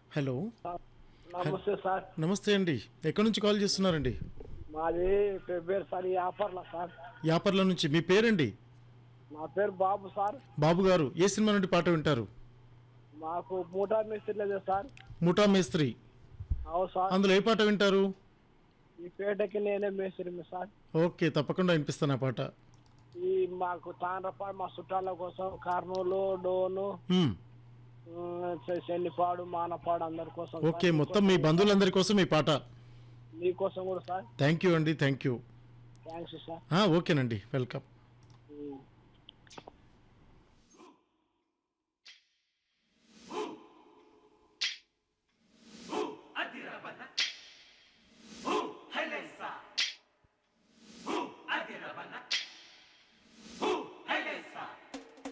Hello. నమస్తే sir. నమస్తే అండి. ఎక్కడి నుంచి కాల్ చేస్తున్నారండి? మాది పేరు సార్ యాపర్ల సార్. యాపర్ల నుంచి. మీ పేరండి? నా పేరు బాబు సార్. బాబు గారు, ఏ సినిమా నుండి పాట వింటారు? మాకు మూటా మేస్త్రి లేదు సార్. ముఠా మేస్త్రి. అవును సార్. అందులో ఏ పాట వింటారు? ఈ పేటకి నేనే మేస్త్రి సార్. ఓకే, తప్పకుండా వినిపిస్తాను ఆ పాట. ఈ మాకు తాండ్రపాడు మా చుట్టాల కోసం కర్నూలు, డోను, మ్మ్. చెన్నిపాడు, మానపాడు అందరి కోసం. ఓకే, మొత్తం మీ బంధువులందరి కోసం ఈ పాట. మీకోసం కూడా సార్. థ్యాంక్ యూ అండి, థ్యాంక్ యూ. Thanks sir. ఓకేనండి, వెల్కమ్.